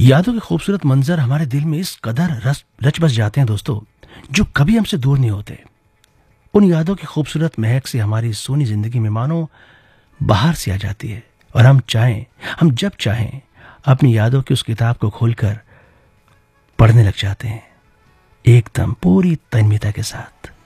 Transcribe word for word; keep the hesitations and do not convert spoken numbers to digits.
यादों के खूबसूरत मंजर हमारे दिल में इस कदर रस रच बस जाते हैं दोस्तों, जो कभी हमसे दूर नहीं होते। उन यादों की खूबसूरत महक से हमारी सोनी जिंदगी में मानो बाहर से आ जाती है, और हम चाहें हम जब चाहें अपनी यादों की उस किताब को खोलकर पढ़ने लग जाते हैं, एकदम पूरी तन्मयता के साथ।